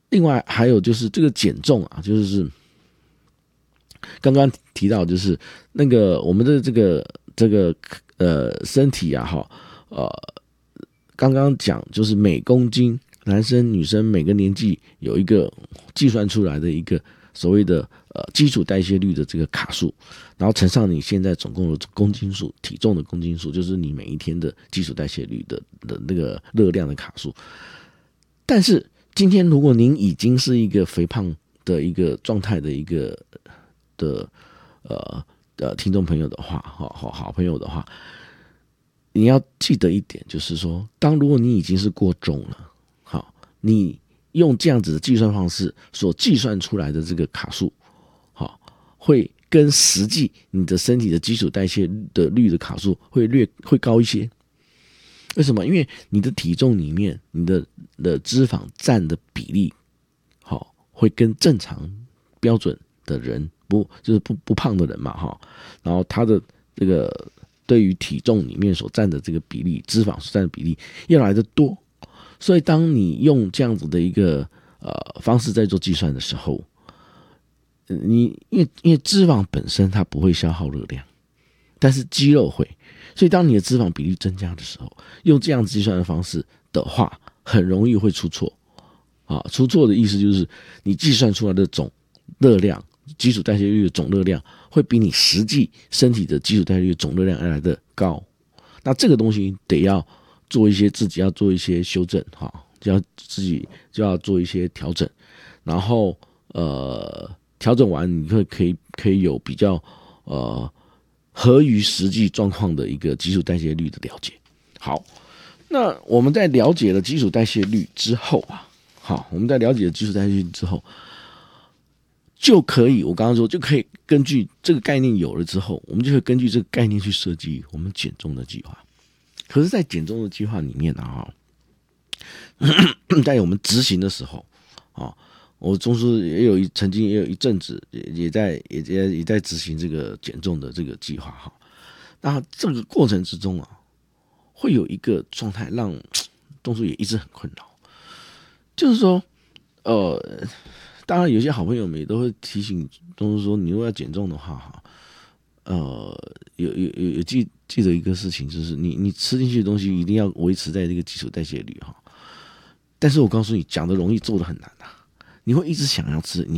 另外还有就是这个减重啊，就是刚刚提到，就是那个我们的这个身体啊，刚刚讲就是每公斤男生女生每个年纪有一个计算出来的一个所谓的基础代谢率的这个卡数，然后乘上你现在总共的公斤数，体重的公斤数，就是你每一天的基础代谢率的那个热量的卡数。但是今天如果您已经是一个肥胖的一个状态的一个的听众朋友的话，好朋友的话，你要记得一点，就是说，如果你已经是过重了，好，你用这样子的计算方式所计算出来的这个卡数，好，会跟实际你的身体的基础代谢的率的卡数会高一些。为什么？因为你的体重里面你的脂肪占的比例，好，会跟正常标准的人就是不胖的人嘛，然后他的这个对于体重里面所占的这个比例，脂肪所占的比例要来得多，所以当你用这样子的一个方式在做计算的时候，因为脂肪本身它不会消耗热量，但是肌肉会，所以当你的脂肪比例增加的时候，用这样计算的方式的话，很容易会出错啊。出错的意思就是你计算出来的总热量，基础代谢率的总热量会比你实际身体的基础代谢率的总热量来的高。那这个东西得要做一些自己要做一些修正哈，自己就要做一些调整，然后调整完你可以有比较合于实际状况的一个基础代谢率的了解。好，那我们在了解了基础代谢率之后啊，就可以，我刚刚说就可以根据这个概念有了之后，我们就会根据这个概念去设计我们减重的计划。可是，在减重的计划里面啊，在我们执行的时候啊，我中枢曾经也有一阵子也在执行这个减重的这个计划哈。那这个过程之中啊，会有一个状态让中枢也一直很困扰，就是说，当然有些好朋友们也都会提醒中枢说，你如果要减重的话哈，有记得一个事情，就是你吃进去的东西一定要维持在这个基础代谢率哈。但是我告诉你，讲的容易，做的很难啊。你会一直想要吃，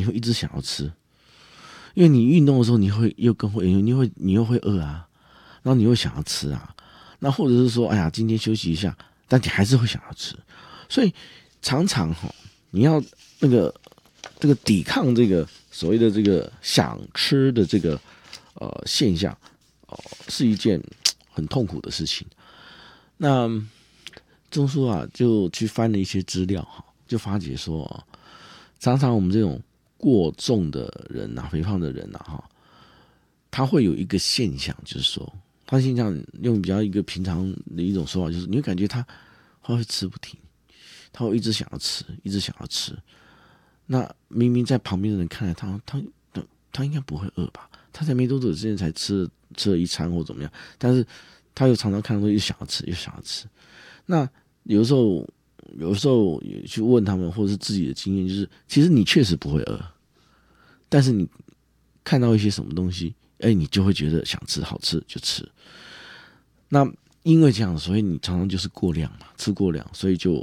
因为你运动的时候，你又会饿啊，然后你会想要吃啊，那或者是说，哎呀，今天休息一下，但你还是会想要吃，所以常常你要这个抵抗这个所谓的这个想吃的这个现象，是一件很痛苦的事情。那中枢啊，就去翻了一些资料就发觉说常常我们这种过重的人啊，肥胖的人啊他会有一个现象，就是说，他现象用比较一个平常的一种说法，就是你会感觉他会吃不停，他会一直想要吃，一直想要吃。那明明在旁边的人看来他应该不会饿吧？他才没多久之前才吃了一餐或怎么样，但是他又常常看到又想要吃，又想要吃。那有的时候也去问他们，或者是自己的经验，就是其实你确实不会饿，但是你看到一些什么东西，你就会觉得想吃，好吃就吃。那因为这样，所以你常常就是过量嘛，吃过量，所以就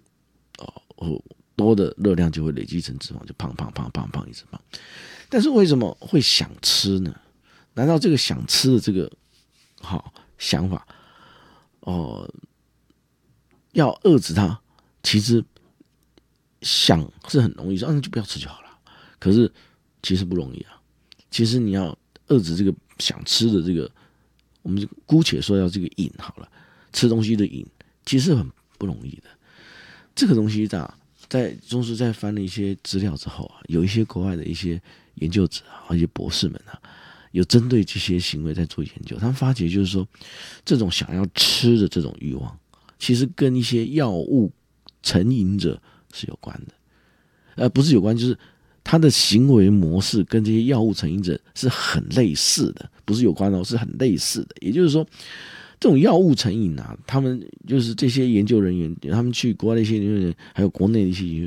多的热量就会累积成脂肪，就胖，一直胖。但是为什么会想吃呢？难道这个想吃的这个想法要遏制它？其实想是很容易说，那就不要吃就好了。可是其实不容易啊。其实你要遏制这个想吃的这个，我们就姑且说要这个瘾好了，吃东西的瘾，其实很不容易的。这个东西在中枢在翻了一些资料之后有一些国外的一些研究者一些博士们有针对这些行为在做研究。他们发觉就是说，这种想要吃的这种欲望，其实跟一些药物成瘾者是有关的，不是有关，就是他的行为模式跟这些药物成瘾者是很类似的，不是有关是很类似的。也就是说，这种药物成瘾他们就是这些研究人员，他们去国外的一些研究人员，还有国内的一些研究